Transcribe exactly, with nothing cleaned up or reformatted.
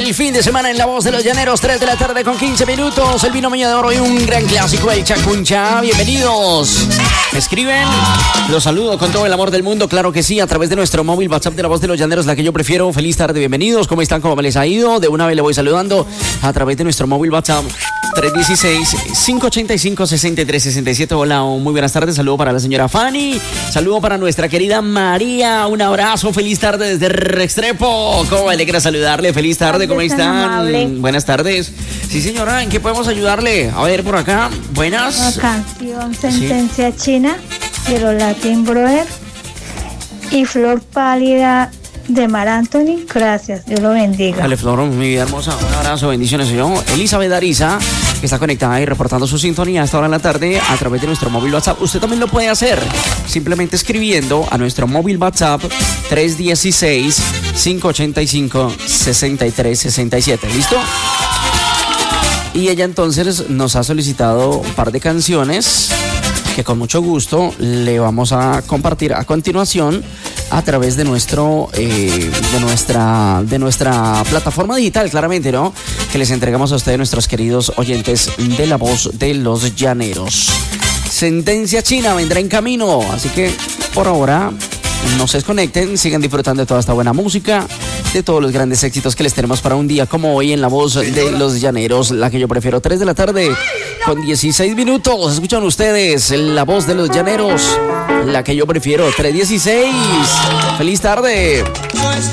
el fin de semana en La Voz de los Llaneros, tres de la tarde con quince minutos. El binomio de oro y un gran clásico, el Chacuncha. Bienvenidos. Me escriben, los saludo con todo el amor del mundo, claro que sí, a través de nuestro móvil WhatsApp de La Voz de los Llaneros, la que yo prefiero. Feliz tarde, bienvenidos. ¿Cómo están? ¿Cómo me les ha ido? De una vez le voy saludando a través de nuestro móvil WhatsApp tres uno seis, cinco ocho cinco, seis tres seis siete. Hola, muy buenas tardes. Saludo para la señora Fanny. Saludo para nuestra querida María. Un abrazo. Feliz tarde desde Restrepo. ¿Cómo me alegra saludarle? Feliz tarde. ¿Cómo están? Buenas tardes. Sí, señora. ¿En qué podemos ayudarle? A ver, por acá. Buenas. La canción Sentencia sí. China de los Latin Brothers y Flor Pálida de Mar Anthony. Gracias, Dios lo bendiga. Dale, Flor, mi vida hermosa, un abrazo, bendiciones, señor. Elizabeth Ariza, que está conectada y reportando su sintonía a esta hora en la tarde a través de nuestro móvil WhatsApp. Usted también lo puede hacer simplemente escribiendo a nuestro móvil WhatsApp tres uno seis, cinco ocho cinco, seis tres seis siete. ¿Listo? Y ella entonces nos ha solicitado un par de canciones que con mucho gusto le vamos a compartir a continuación a través de nuestro eh, de nuestra de nuestra plataforma digital, claramente, ¿no? Que les entregamos a ustedes, nuestros queridos oyentes de La Voz de los Llaneros. Sentencia China vendrá en camino, así que por ahora no se desconecten, sigan disfrutando de toda esta buena música, de todos los grandes éxitos que les tenemos para un día como hoy en La Voz de los Llaneros, la que yo prefiero. Tres de la tarde con dieciséis minutos. Escuchan ustedes La Voz de los Llaneros, la que yo prefiero. Tres dieciséis. Feliz tarde.